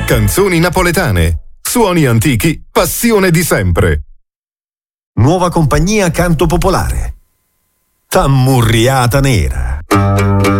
Canzoni napoletane. Suoni antichi, passione di sempre. Nuova compagnia Canto Popolare. Tammurriata Nera.